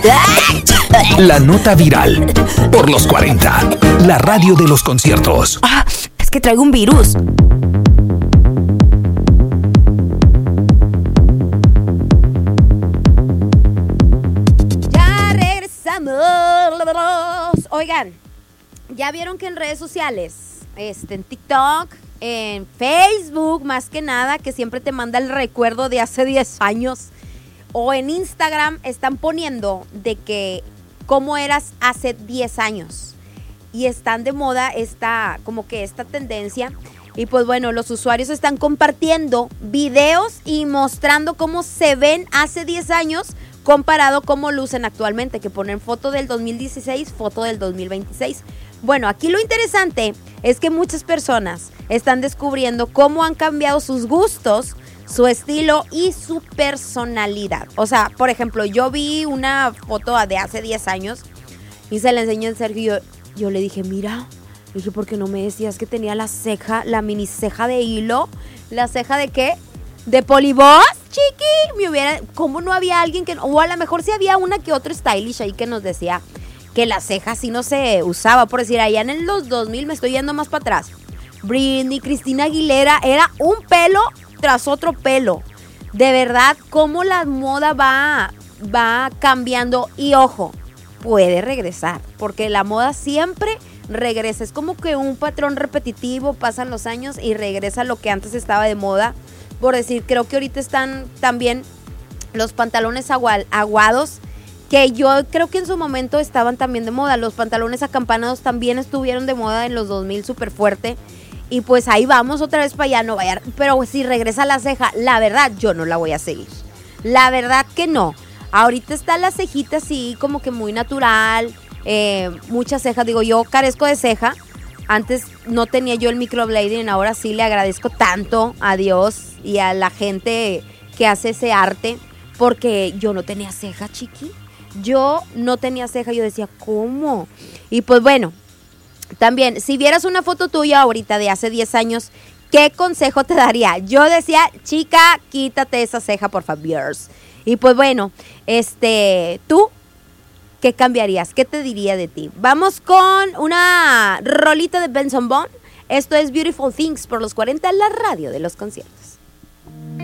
La nota viral por los 40. La radio de los conciertos. Es que traigo un virus. Ya regresamos. Oigan, ¿ya vieron que en redes sociales, en TikTok, en Facebook, más que nada, que siempre te manda el recuerdo de hace 10 años, o en Instagram están poniendo de que cómo eras hace 10 años? Y están de moda esta tendencia. Y pues bueno, los usuarios están compartiendo videos y mostrando cómo se ven hace 10 años comparado cómo lucen actualmente, que ponen foto del 2016, foto del 2026. Bueno, aquí lo interesante es que muchas personas están descubriendo cómo han cambiado sus gustos, su estilo y su personalidad. O sea, por ejemplo, yo vi una foto de hace 10 años y se la enseñó en Sergio. Yo le dije, mira, dije, ¿por qué no me decías que tenía la ceja, la mini ceja de hilo? ¿La ceja de qué? ¿De Poliboss, chiqui? ¿Cómo no había alguien que, o a lo mejor sí había una que otro stylish ahí que nos decía que la ceja sí no se usaba? Por decir, allá en los 2000, me estoy yendo más para atrás, Britney, Cristina Aguilera, era un pelo tras otro pelo. De verdad, cómo la moda va cambiando. Y ojo, puede regresar, porque la moda siempre regresa. Es como que un patrón repetitivo, pasan los años y regresa lo que antes estaba de moda. Por decir, creo que ahorita están también los pantalones aguados, que yo creo que en su momento estaban también de moda. Los pantalones acampanados también estuvieron de moda en los 2000 súper fuerte. Y pues ahí vamos otra vez para allá, no vaya. Pero si regresa la ceja, la verdad, yo no la voy a seguir. La verdad que no. Ahorita está la cejita así como que muy natural, muchas cejas. Digo, yo carezco de ceja. Antes no tenía yo el microblading, ahora sí le agradezco tanto a Dios y a la gente que hace ese arte, porque yo no tenía ceja, chiqui. Yo no tenía ceja, yo decía, ¿cómo? Y pues bueno, también, si vieras una foto tuya ahorita de hace 10 años, ¿qué consejo te daría? Yo decía, chica, quítate esa ceja, por favor. Y pues bueno, ¿tú qué cambiarías? ¿Qué te diría de ti? Vamos con una rolita de Benson Boone. Esto es Beautiful Things por los 40, la radio de los conciertos.